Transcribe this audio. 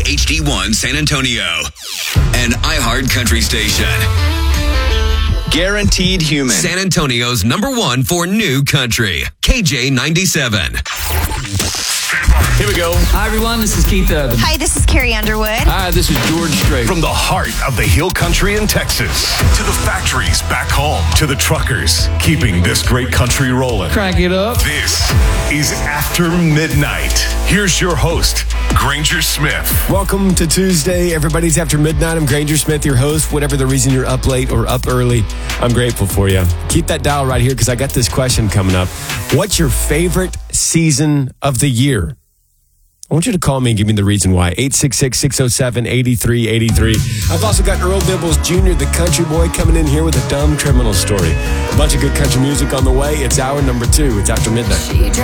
HD1 San Antonio, an iHeart country station. Guaranteed Human. San Antonio's #1 for new country. KJ 97. Here we go. Hi, everyone. This is Keith Urban. Hi, this is Carrie Underwood. Hi, this is George Strait. From the heart of the Hill Country in Texas to the factories back home to the truckers keeping this great country rolling. Crank it up. This is After Midnight. Here's your host, Granger Smith. Welcome to Tuesday. Everybody's After Midnight. I'm Granger Smith, your host. Whatever the reason you're up late or up early, I'm grateful for you. Keep that dial right here because I got this question coming up. What's your favorite season of the year? I want you to call me and give me the reason why. 866-607-8383. I've also got Earl Dibbles Jr., the country boy, coming in here with a dumb criminal story. A bunch of good country music on the way. It's hour number 2. It's After Midnight.